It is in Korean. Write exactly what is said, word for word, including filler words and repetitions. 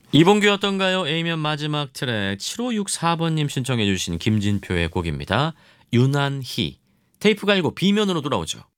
이봉규 어떤가요? A면 마지막 트랙 칠오육사 번님 신청해 주신 김진표의 곡입니다. 유난히. 테이프 갈고 B면으로 돌아오죠.